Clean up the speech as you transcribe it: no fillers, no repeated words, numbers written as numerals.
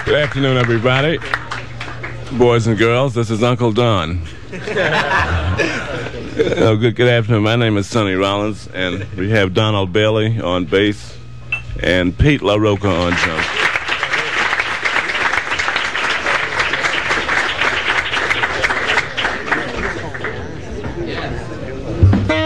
Good afternoon, everybody. Boys and girls, this is Uncle Don. Good afternoon. My name is Sonny Rollins, and we have Donald Bailey on bass and Pete LaRocca on drums.